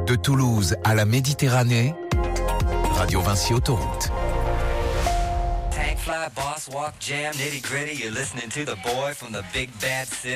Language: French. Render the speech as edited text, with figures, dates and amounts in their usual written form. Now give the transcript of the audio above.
De Toulouse à la Méditerranée, Radio Vinci Autoroute. Tank fly, boss walk, jam, nitty gritty. You're listening to the boy from the big bad city.